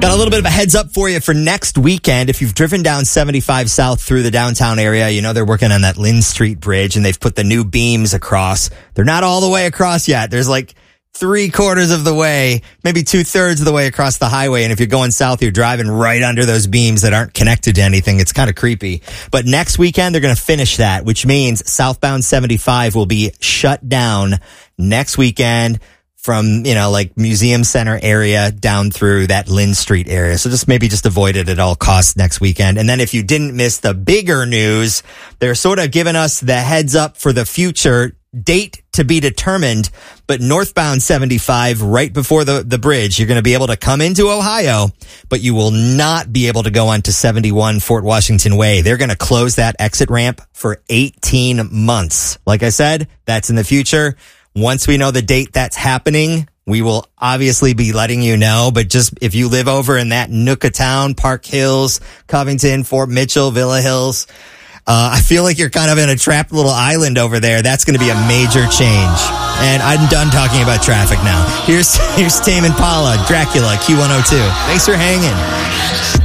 Got a little bit of a heads up for you for next weekend. If you've driven down 75 South through the downtown area, you know they're working on that Lynn Street Bridge, and they've put the new beams across. They're not all the way across yet. There's like 3/4 of the way, maybe 2/3 of the way across the highway. And if you're going south, you're driving right under those beams that aren't connected to anything. It's kind of creepy. But next weekend, they're going to finish that, which means southbound 75 will be shut down next weekend from, like Museum Center area down through that Lynn Street area. So just avoid it at all costs next weekend. And then if you didn't miss the bigger news, they're sort of giving us the heads up for the future. Date to be determined, but northbound 75 right before the bridge, you're going to be able to come into Ohio, but you will not be able to go onto 71 Fort Washington Way. They're going to close that exit ramp for 18 months. Like I said, that's in the future. Once we know the date that's happening, we will obviously be letting you know. But just if you live over in that nook of town, Park Hills, Covington, Fort Mitchell, Villa Hills, I feel like you're kind of in a trapped little island over there. That's going to be a major change. And I'm done talking about traffic now. Here's Tame Impala, Dracula, Q102. Thanks for hanging.